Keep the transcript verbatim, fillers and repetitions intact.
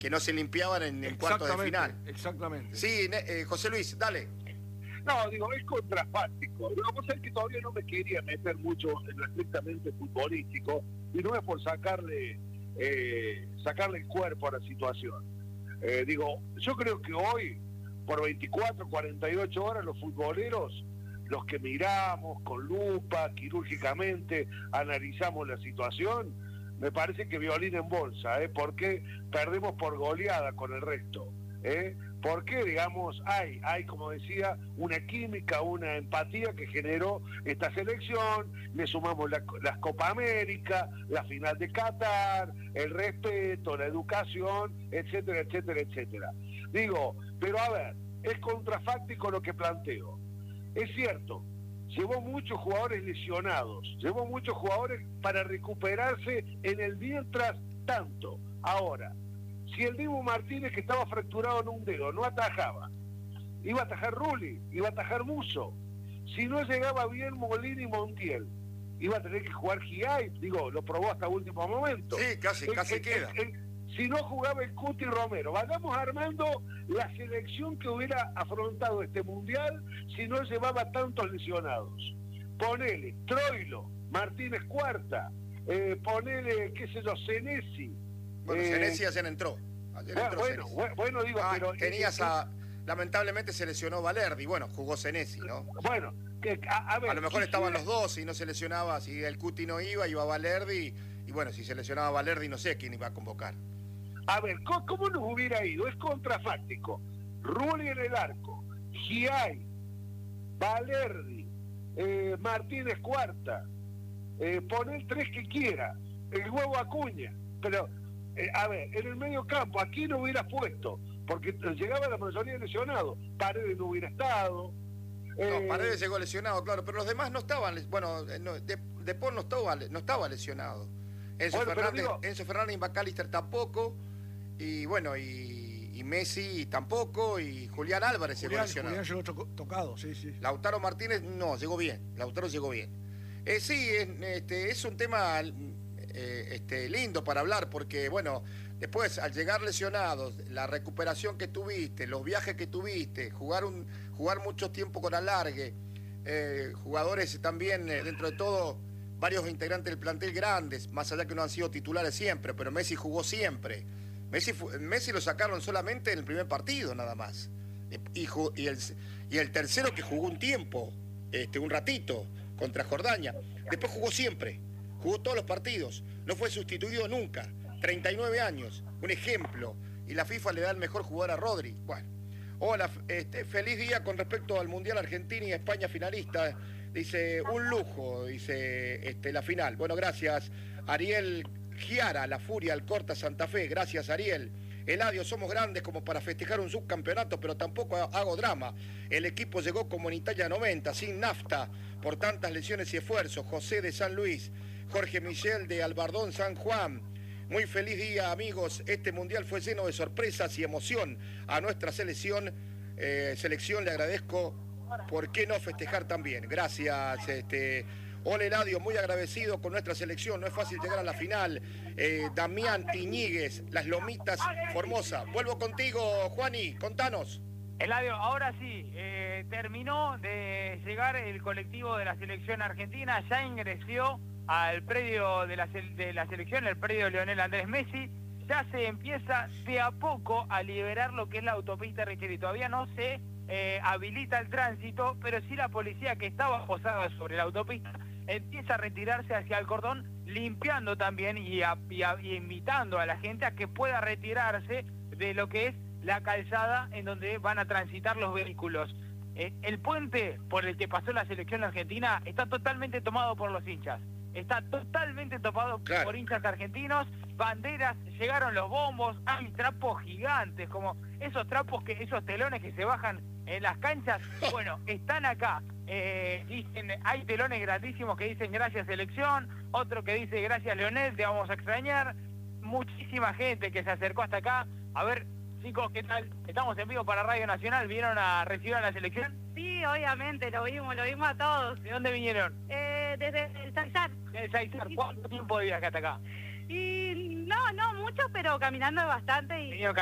que no se limpiaban en, en cuartos de final. Exactamente. Sí, eh, José Luis, dale. No, digo, es contrafáctico. Vamos a ver que todavía no me quería meter mucho en lo estrictamente futbolístico, y no es por sacarle, eh, sacarle el cuerpo a la situación. Eh, digo, yo creo que hoy, por veinticuatro, cuarenta y ocho horas, los futboleros, los que miramos con lupa, quirúrgicamente, analizamos la situación, me parece que violín en bolsa, ¿eh? Porque perdemos por goleada con el resto, ¿eh? Porque, digamos, hay, hay, como decía, una química, una empatía que generó esta selección, le sumamos la, las Copa América, la final de Qatar, el respeto, la educación, etcétera, etcétera, etcétera. Digo, pero a ver, es contrafáctico lo que planteo. Es cierto, llevó muchos jugadores lesionados, llevó muchos jugadores para recuperarse en el mientras tanto. Ahora, si el Dibu Martínez, que estaba fracturado en un dedo, no atajaba, iba a atajar Rulli, iba a atajar Musso. Si no llegaba bien Molina y Montiel, iba a tener que jugar Giai, digo, lo probó hasta último momento. Sí, casi, el, casi el, queda. El, el, si no jugaba el Cuti Romero, vayamos armando la selección que hubiera afrontado este Mundial si no llevaba tantos lesionados. Ponele Troilo, Martínez Cuarta, eh, ponele, qué sé yo, Senesi. Bueno, eh, Senesi ayer entró. Ayer bueno, entró bueno, bueno, bueno, digo, ah, pero... Tenías eh, a... Lamentablemente se lesionó Valerdi, bueno, jugó Senesi, ¿no? Bueno, que, a, a, ver, a lo mejor estaban los dos y no se lesionaba, si el Cuti no iba, iba Valerdi, y bueno, si se lesionaba Valerdi no sé quién iba a convocar. A ver, ¿cómo, cómo nos hubiera ido? Es contrafáctico. Rulli en el arco, Giai, Valerdi, eh, Martínez Cuarta, eh, poner tres que quiera, el huevo Acuña, pero... Eh, a ver, en el medio campo, aquí no hubiera puesto, porque llegaba la mayoría lesionados. Paredes no hubiera estado. Eh... No, Paredes llegó lesionado, claro, pero los demás no estaban, bueno, no, de, de Paul no estaba, no estaba lesionado. Enzo, bueno, Fernández, digo... Enzo Fernández y McAllister tampoco, y bueno, y, y Messi tampoco, y Julián Álvarez Julián, llegó lesionado. Julián llegó to tocado, sí, sí. Lautaro Martínez, no, llegó bien, Lautaro llegó bien. Eh, sí, es, este, es un tema... Eh, este, lindo para hablar, porque bueno, después al llegar lesionados, la recuperación que tuviste, los viajes que tuviste, jugar un jugar mucho tiempo con alargue, eh, jugadores también eh, dentro de todo, varios integrantes del plantel grandes, más allá que no han sido titulares siempre, pero Messi jugó siempre. Messi, Messi lo sacaron solamente en el primer partido nada más, y, y, el, y el tercero que jugó un tiempo, este, un ratito contra Jordania, después jugó siempre. Jugó todos los partidos, no fue sustituido nunca, treinta y nueve años, un ejemplo, y la FIFA le da el mejor jugador a Rodri. Bueno, hola, este, feliz día con respecto al Mundial Argentina y España finalista, dice, un lujo, dice este, la final. Bueno, gracias, Ariel Giara, La Furia, Alcorta, Santa Fe, gracias Ariel. Eladio, somos grandes como para festejar un subcampeonato, pero tampoco hago drama. El equipo llegó como en Italia noventa, sin nafta, por tantas lesiones y esfuerzos. José de San Luis, Jorge Michel de Albardón, San Juan. Muy feliz día, amigos. Este mundial fue lleno de sorpresas y emoción. A nuestra selección, eh, selección le agradezco. ¿Por qué no festejar también? Gracias, este... Hola Eladio, muy agradecido con nuestra selección, no es fácil llegar a la final. Eh, Damián Iñiguez, Las Lomitas, Formosa. Vuelvo contigo, Juani, contanos. Eladio, ahora sí, eh, terminó de llegar el colectivo de la selección argentina, ya ingresó al predio de la, de la selección, el predio de Lionel Andrés Messi. Ya se empieza de a poco a liberar lo que es la autopista Richeri. Todavía no se eh, habilita el tránsito, pero sí la policía que estaba posada sobre la autopista empieza a retirarse hacia el cordón, limpiando también y, a, y, a, y invitando a la gente a que pueda retirarse de lo que es la calzada en donde van a transitar los vehículos. Eh, el puente por el que pasó la selección argentina está totalmente tomado por los hinchas. Está totalmente topado claro. por hinchas argentinos, banderas, llegaron los bombos, hay trapos gigantes, como esos trapos, que esos telones que se bajan en las canchas, bueno, están acá. Eh, dicen, hay telones grandísimos que dicen gracias selección, otro que dice gracias Leonel, te vamos a extrañar. Muchísima gente que se acercó hasta acá. A ver, chicos, ¿qué tal? Estamos en vivo para Radio Nacional, ¿vieron a recibir a la selección? Sí, obviamente, lo vimos, lo vimos a todos. ¿De dónde vinieron? Eh, desde el Saizar. Desde el Saizar, ¿cuánto tiempo de viaje hasta acá? Y no, no mucho, pero caminando bastante y Venido